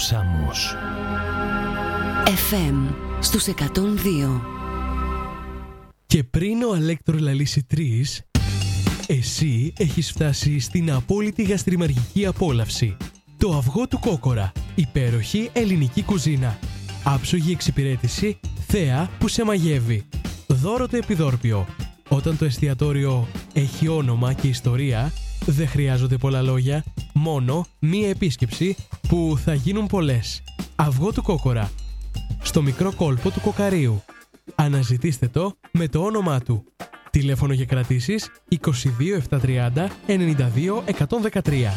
Σάμος. FM στους 102. Και πριν ο Αλέκτρο λαλήσει 3, εσύ έχεις φτάσει στην απόλυτη γαστριμαργική απόλαυση. Το αυγό του Κόκορα. Υπέροχη ελληνική κουζίνα. Άψογη εξυπηρέτηση, θέα που σε μαγεύει. Δώρο το επιδόρπιο. Όταν το εστιατόριο έχει όνομα και ιστορία, δεν χρειάζονται πολλά λόγια, μόνο μία επίσκεψη που θα γίνουν πολλές. Αυγό του Κόκορα. Στο μικρό κόλπο του Κοκαρίου. Αναζητήστε το με το όνομά του. Τηλέφωνο για κρατήσεις 22 730 92 113.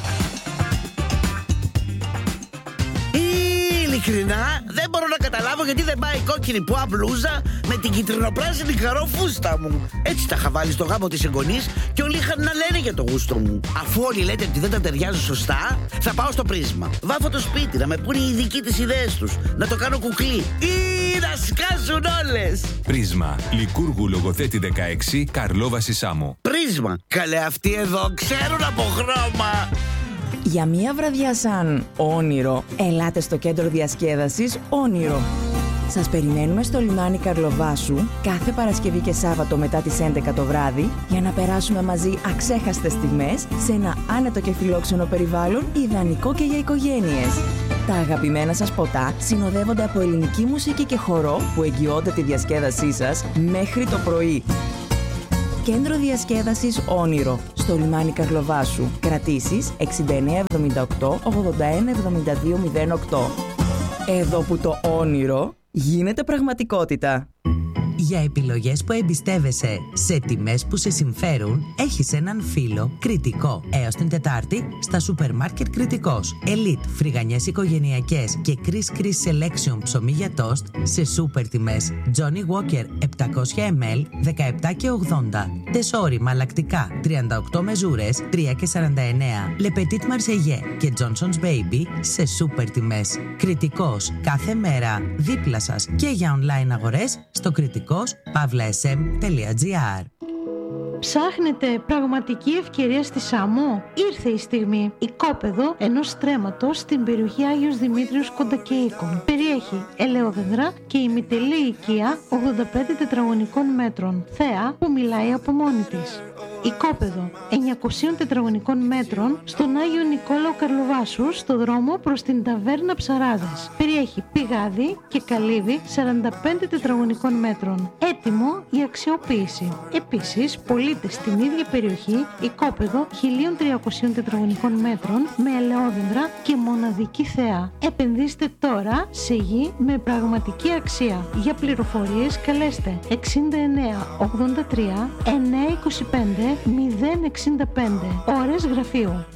Ειλικρινά δεν μπορώ να καταλάβω γιατί δεν πάει η κόκκινη πουά μπλούζα με την κυτρινοπράσινη χαρόφουστα μου. Έτσι τα είχα βάλει στο γάμο της εγγονής και όλοι είχαν να λένε για το γούστο μου. Αφού όλοι λέτε ότι δεν τα ταιριάζουν σωστά, θα πάω στο Πρίσμα. Βάφω το σπίτι να με πούνε οι ειδικοί τις ιδέες τους. Να το κάνω κουκλί ή να σκάσουν όλες. Πρίσμα. Λικούργου Λογοθέτη 16, Καρλόβαση Σάμο. Πρίσμα. Καλέ, αυτοί εδώ ξέρουν από χρώμα. Για μία βραδιά σαν όνειρο, ελάτε στο κέντρο διασκέδασης Όνειρο. Σας περιμένουμε στο λιμάνι Καρλοβάσου κάθε Παρασκευή και Σάββατο μετά τις 11 το βράδυ για να περάσουμε μαζί αξέχαστες στιγμές σε ένα άνετο και φιλόξενο περιβάλλον ιδανικό και για οικογένειες. Τα αγαπημένα σας ποτά συνοδεύονται από ελληνική μουσική και χορό που εγγυώνται τη διασκέδασή σας μέχρι το πρωί. Κέντρο διασκέδασης Όνειρο, στο λιμάνι Καρλοβάσου. Κρατήσεις 6978 81 72 08. Εδώ που το όνειρο γίνεται πραγματικότητα. Για επιλογές που εμπιστεύεσαι σε τιμές που σε συμφέρουν, έχεις έναν φίλο Κρητικό. Έως την Τετάρτη στα σούπερ μάρκετ Κρητικός. Elite, φρυγανιές οικογενειακές και Chris Selection ψωμί για τόστ σε σούπερ τιμές. Johnny Walker 700 ml 17 και 80. Τεσόρι μαλακτικά 38 μεζούρες 3 και 49. Le Petit Marseillais και Johnson's Baby σε σούπερ τιμές. Κρητικός, κάθε μέρα δίπλα σας και για online αγορές στο kritikos.pavlasm.gr. Ψάχνετε πραγματική ευκαιρία στη Σάμο? Ήρθε η στιγμή. Οικόπεδο ενός στρέμματος στην περιοχή Άγιος Δημήτριος Κοντακεΐκων. Περιέχει ελαιόδεντρα και ημιτελή οικία 85 τετραγωνικών μέτρων. Θέα που μιλάει από μόνη της. Οικόπεδο 900 τετραγωνικών μέτρων στον Άγιο Νικόλαο Καρλοβάσου, στο δρόμο προς την ταβέρνα Ψαράδας. Περιέχει πηγάδι και καλύβι 45 τετραγωνικών μέτρων. Έτοιμο η αξιοποίηση. Επίσης, πωλείται στην ίδια περιοχή οικόπεδο 1300 τετραγωνικών μέτρων με ελαιόδεντρα και μοναδική θέα. Επενδύστε τώρα σε γη με πραγματική αξία. Για πληροφορίες καλέστε 69 83 925 065. Ώρες γραφείου.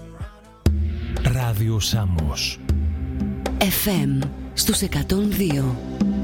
Ράδιο Σάμος. FM στους 102.